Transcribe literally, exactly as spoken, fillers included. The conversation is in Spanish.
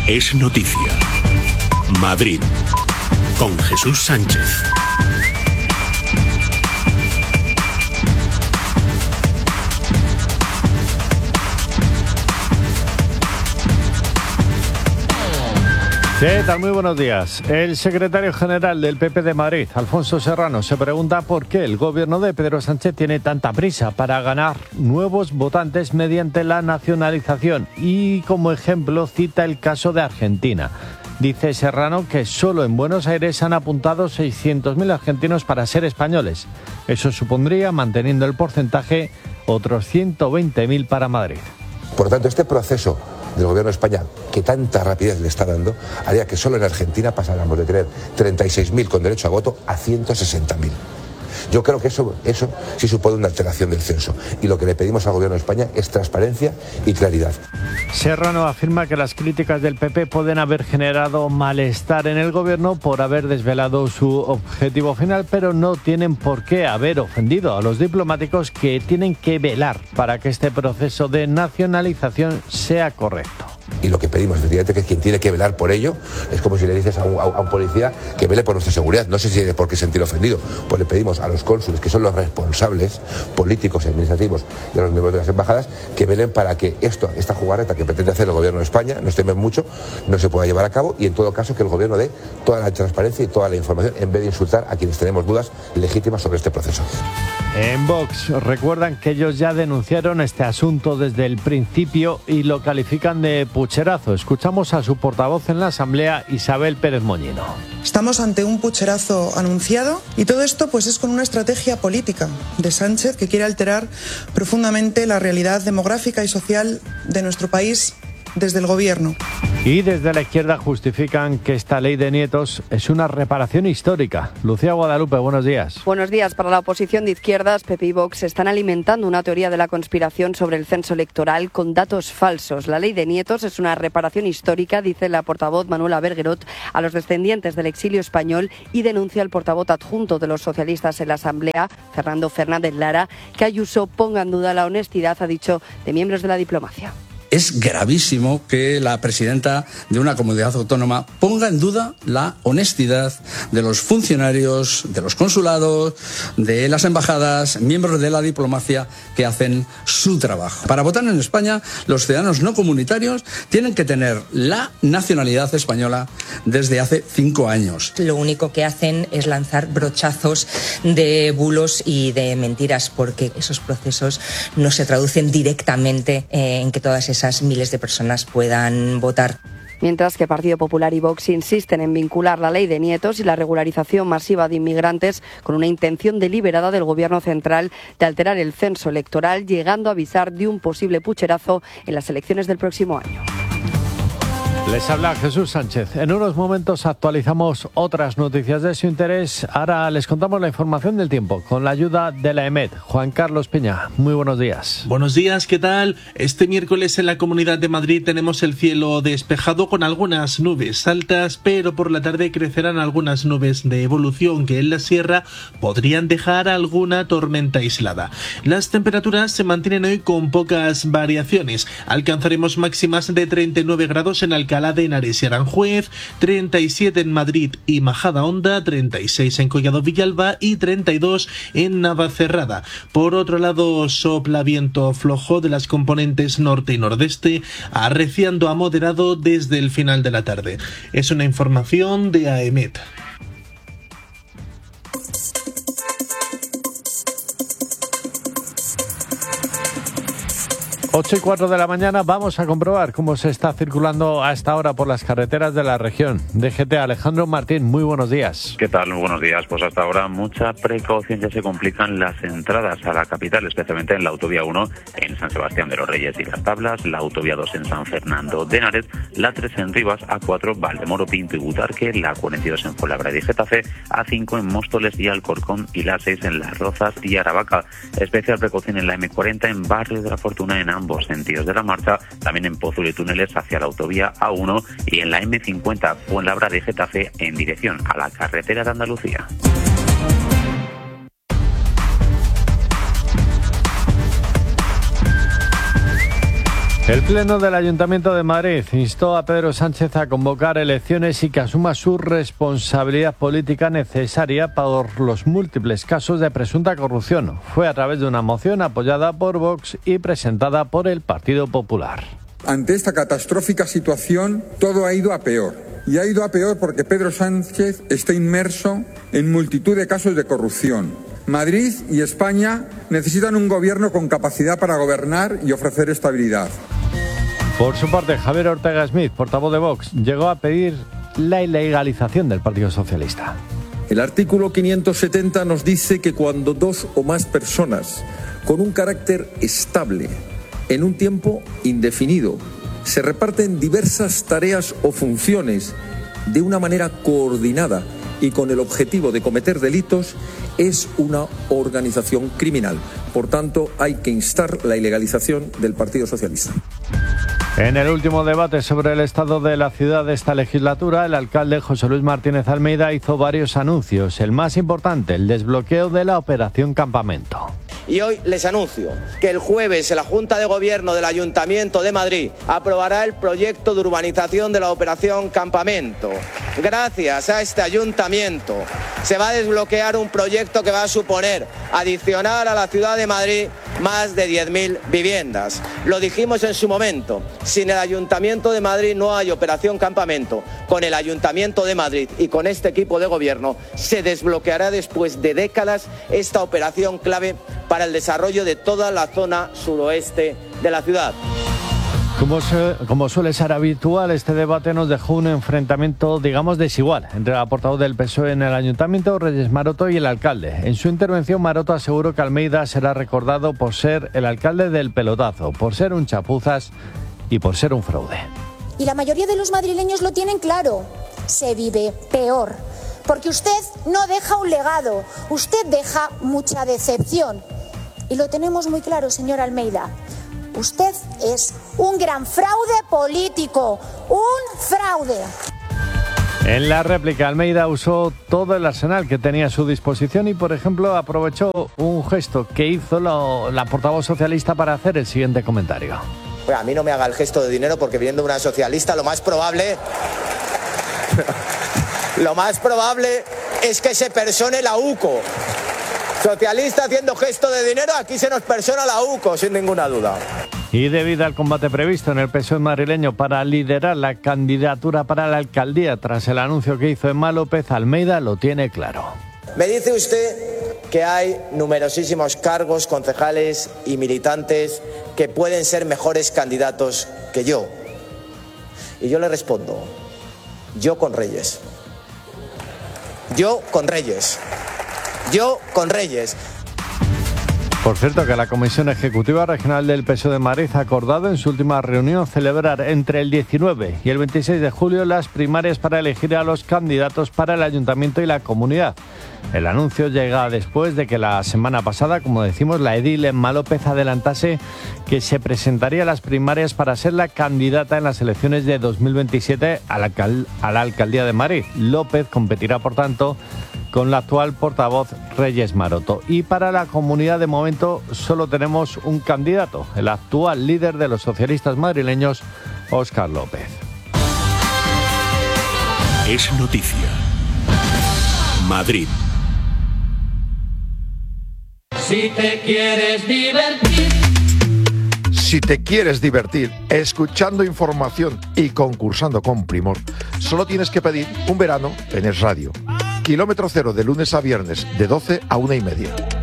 Es noticia. Madrid, con Jesús Sánchez. ¿Qué tal? Muy buenos días. El secretario general del P P de Madrid, Alfonso Serrano, se pregunta por qué el gobierno de Pedro Sánchez tiene tanta prisa para ganar nuevos votantes mediante la nacionalización y como ejemplo cita el caso de Argentina. Dice Serrano que solo en Buenos Aires han apuntado seiscientos mil argentinos para ser españoles. Eso supondría, manteniendo el porcentaje, otros ciento veinte mil para Madrid. Por lo tanto, este proceso del gobierno de España, que tanta rapidez le está dando, haría que solo en Argentina pasáramos de tener treinta y seis mil con derecho a voto a ciento sesenta mil. Yo creo que eso, eso sí supone una alteración del censo. Y lo que le pedimos al gobierno de España es transparencia y claridad. Serrano afirma que las críticas del P P pueden haber generado malestar en el gobierno por haber desvelado su objetivo final, pero no tienen por qué haber ofendido a los diplomáticos que tienen que velar para que este proceso de nacionalización sea correcto. Y lo que pedimos, efectivamente, que quien tiene que velar por ello es como si le dices a un, a un policía que vele por nuestra seguridad. No sé si tiene por qué sentir ofendido. Pues le pedimos a los cónsules, que son los responsables políticos y administrativos de los miembros de las embajadas, que velen para que esto, esta jugarreta que pretende hacer el gobierno de España, nos temen mucho, no se pueda llevar a cabo y en todo caso que el gobierno dé toda la transparencia y toda la información en vez de insultar a quienes tenemos dudas legítimas sobre este proceso. En Vox recuerdan que ellos ya denunciaron este asunto desde el principio y lo califican de pucherazo. Escuchamos a su portavoz en la Asamblea, Isabel Pérez Moñino. Estamos ante un pucherazo anunciado y todo esto pues es con una estrategia política de Sánchez que quiere alterar profundamente la realidad demográfica y social de nuestro país desde el gobierno. Y desde la izquierda justifican que esta ley de nietos es una reparación histórica. Lucía Guadalupe, buenos días. Buenos días. Para la oposición de izquierdas, P P y Vox están alimentando una teoría de la conspiración sobre el censo electoral con datos falsos. La ley de nietos es una reparación histórica, dice la portavoz Manuela Bergerot, a los descendientes del exilio español y denuncia el portavoz adjunto de los socialistas en la Asamblea, Fernando Fernández Lara, que Ayuso ponga en duda la honestidad, ha dicho, de miembros de la diplomacia. Es gravísimo que la presidenta de una comunidad autónoma ponga en duda la honestidad de los funcionarios, de los consulados, de las embajadas, miembros de la diplomacia que hacen su trabajo. Para votar en España, los ciudadanos no comunitarios tienen que tener la nacionalidad española desde hace cinco años. Lo único que hacen es lanzar brochazos de bulos y de mentiras, porque esos procesos no se traducen directamente en que todas esas esas miles de personas puedan votar. Mientras que Partido Popular y Vox insisten en vincular la ley de nietos y la regularización masiva de inmigrantes con una intención deliberada del Gobierno central de alterar el censo electoral, llegando a avisar de un posible pucherazo en las elecciones del próximo año. Les habla Jesús Sánchez. En unos momentos actualizamos otras noticias de su interés. Ahora les contamos la información del tiempo con la ayuda de la EMET. Juan Carlos Peña, muy buenos días. Buenos días, ¿qué tal? Este miércoles en la Comunidad de Madrid tenemos el cielo despejado con algunas nubes altas, pero por la tarde crecerán algunas nubes de evolución que en la sierra podrían dejar alguna tormenta aislada. Las temperaturas se mantienen hoy con pocas variaciones. Alcanzaremos máximas de treinta y nueve grados en Alcalá de Henares y Aranjuez, treinta y siete en Madrid y Majadahonda, treinta y seis en Collado Villalba y treinta y dos en Navacerrada. Por otro lado, sopla viento flojo de las componentes norte y nordeste, arreciando a moderado desde el final de la tarde. Es una información de AEMET. ocho y cuatro de la mañana vamos a comprobar cómo se está circulando a esta hora por las carreteras de la región. D G T, Alejandro Martín, muy buenos días. ¿Qué tal? Muy buenos días. Pues hasta ahora mucha precaución, ya se complican las entradas a la capital, especialmente en la autovía uno en San Sebastián de los Reyes y Las Tablas, la autovía dos en San Fernando de Henares, la tres en Rivas, A cuatro Valdemoro, Pinto y Butarque, la cuarenta y dos en Fuenlabrada y Getafe, A cinco en Móstoles y Alcorcón y la seis en Las Rozas y Aravaca. Especial precaución en la eme cuarenta en Barrio de la Fortuna en ambos sentidos de la marcha, también en Pozuelo y Túneles hacia la autovía A uno y en la eme cincuenta Fuenlabrada y Getafe en dirección a la carretera de Andalucía. El Pleno del Ayuntamiento de Madrid instó a Pedro Sánchez a convocar elecciones y que asuma su responsabilidad política necesaria por los múltiples casos de presunta corrupción. Fue a través de una moción apoyada por Vox y presentada por el Partido Popular. Ante esta catastrófica situación, todo ha ido a peor. Y ha ido a peor porque Pedro Sánchez está inmerso en multitud de casos de corrupción. Madrid y España necesitan un gobierno con capacidad para gobernar y ofrecer estabilidad. Por su parte, Javier Ortega Smith, portavoz de Vox, llegó a pedir la ilegalización del Partido Socialista. El artículo quinientos setenta nos dice que cuando dos o más personas con un carácter estable en un tiempo indefinido se reparten diversas tareas o funciones de una manera coordinada y con el objetivo de cometer delitos, es una organización criminal. Por tanto, hay que instar la ilegalización del Partido Socialista. En el último debate sobre el estado de la ciudad de esta legislatura, el alcalde José Luis Martínez Almeida hizo varios anuncios. El más importante, el desbloqueo de la Operación Campamento. Y hoy les anuncio que el jueves en la Junta de Gobierno del Ayuntamiento de Madrid aprobará el proyecto de urbanización de la Operación Campamento. Gracias a este ayuntamiento se va a desbloquear un proyecto que va a suponer adicionar a la ciudad de Madrid más de diez mil viviendas. Lo dijimos en su momento, sin el Ayuntamiento de Madrid no hay Operación Campamento. Con el Ayuntamiento de Madrid y con este equipo de gobierno se desbloqueará después de décadas esta operación clave para el desarrollo de toda la zona suroeste de la ciudad. Como, se, como suele ser habitual, este debate nos dejó un enfrentamiento, digamos, desigual entre la portavoz del P S O E en el Ayuntamiento, Reyes Maroto, y el alcalde. En su intervención, Maroto aseguró que Almeida será recordado por ser el alcalde del pelotazo, por ser un chapuzas y por ser un fraude. Y la mayoría de los madrileños lo tienen claro. Se vive peor. Porque usted no deja un legado, usted deja mucha decepción. Y lo tenemos muy claro, señor Almeida. Usted es un gran fraude político, un fraude. En la réplica, Almeida usó todo el arsenal que tenía a su disposición y, por ejemplo, aprovechó un gesto que hizo la, la portavoz socialista para hacer el siguiente comentario. Pues a mí no me haga el gesto de dinero porque viniendo una socialista lo más probable... lo más probable es que se persone la U C O. Socialista haciendo gesto de dinero, aquí se nos persona la U C O, sin ninguna duda. Y debido al combate previsto en el P S O E madrileño para liderar la candidatura para la alcaldía tras el anuncio que hizo Emma López, Almeida lo tiene claro. Me dice usted que hay numerosísimos cargos, concejales y militantes que pueden ser mejores candidatos que yo. Y yo le respondo, yo con Reyes. Yo con Reyes. Yo con Reyes. Por cierto, que la Comisión Ejecutiva Regional del P S O E de Madrid ha acordado en su última reunión celebrar entre el diecinueve y el veintiséis de julio las primarias para elegir a los candidatos para el Ayuntamiento y la Comunidad. El anuncio llega después de que la semana pasada, como decimos, la edil Emma López adelantase que se presentaría a las primarias para ser la candidata en las elecciones de dos mil veintisiete a la, alcal- a la Alcaldía de Madrid. López competirá, por tanto, con la actual portavoz Reyes Maroto. Y para la Comunidad, de momento, solo tenemos un candidato, el actual líder de los socialistas madrileños, Óscar López. Es noticia. Madrid. Si te quieres divertir. Si te quieres divertir escuchando información y concursando con Primor, solo tienes que pedir un verano en Es Radio. Kilómetro cero de lunes a viernes, de doce a una y media.